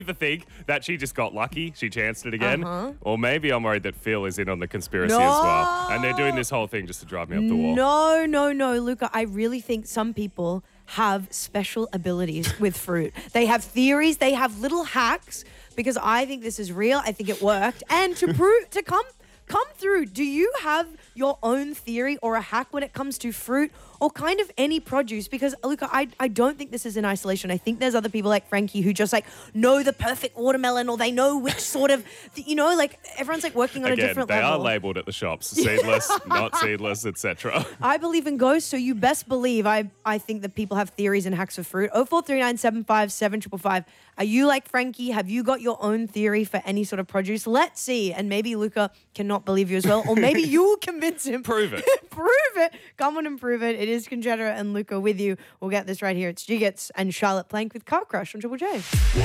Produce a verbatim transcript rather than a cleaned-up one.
either think that she just got lucky, she chanced it again, Uh-huh. or maybe I'm worried that Phil is in on the conspiracy No. as well. And they're doing this whole thing just to drive me up the wall. No, no, no, Luca. I really think some people have special abilities with fruit. They have theories, they have little hacks, because I think this is real. I think it worked. And to prove, to come come through, do you have your own theory or a hack when it comes to fruit or kind of any produce? Because, Luca, I, I don't think this is in isolation. I think there's other people like Frankie who just like know the perfect watermelon, or they know which sort of, you know, like everyone's like working on Again, a different they level. are labelled at the shops, seedless, not seedless, et cetera. I believe in ghosts, so you best believe I, I think that people have theories and hacks of fruit. oh four three nine seven five seven five five. Are you like Frankie? Have you got your own theory for any sort of produce? Let's see. And maybe Luca cannot believe you as well, or maybe you will convince him. Prove it. Prove it. Come on and prove it. It is Conjetta and Luca with you. We'll get this right here. It's Jiggets and Charlotte Plank with Car Crush on Triple J.